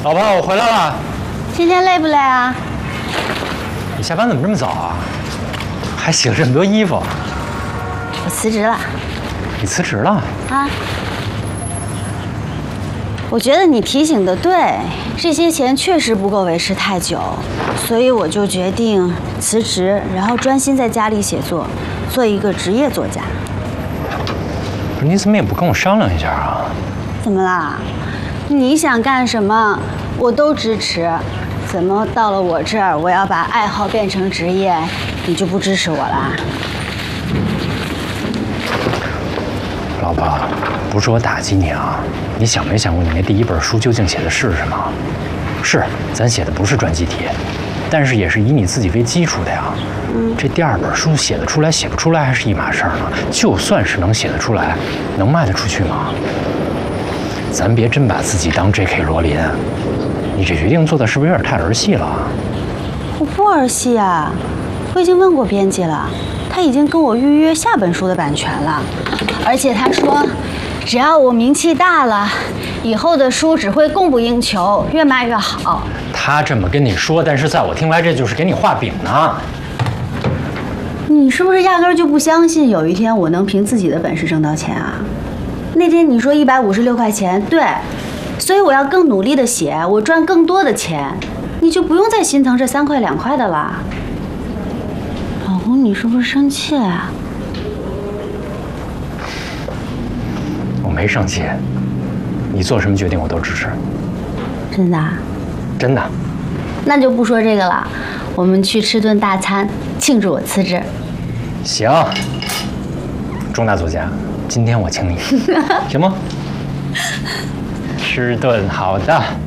老婆，我回来了。 今天累不累啊？ 你下班怎么这么早啊？还洗了这么多衣服。 我辞职了。 你辞职了？ 啊？我觉得你提醒的对，这些钱确实不够维持太久，所以我就决定辞职，然后专心在家里写作，做一个职业作家。 不是，你怎么也不跟我商量一下啊？ 怎么啦？你想干什么，我都支持。怎么到了我这儿，我要把爱好变成职业，你就不支持我啦？ 老婆，不是我打击你啊，你想没想过你那第一本书究竟写的是什么？是，咱写的不是专辑题，但是也是以你自己为基础的呀。这第二本书写得出来写不出来还是一码事儿呢。就算是能写得出来，能卖得出去吗？咱别真把自己当 J.K. 罗琳，你这决定做的是不是有点太儿戏了？ 我不儿戏啊，我已经问过编辑了，他已经跟我预约下本书的版权了，而且他说，只要我名气大了，以后的书只会供不应求，越卖越好。 他这么跟你说，但是在我听来，这就是给你画饼呢。 你是不是压根儿就不相信有一天我能凭自己的本事挣到钱啊？那天你说156块钱，对，所以我要更努力的写，我赚更多的钱，你就不用再心疼这3块2块的啦。老公，你是不是生气了呀？ 我没生气，你做什么决定我都支持。 真的啊？ 真的。 那就不说这个了，我们去吃顿大餐，庆祝我辞职。 行，钟大作家，今天我请你，行吗？吃顿好的。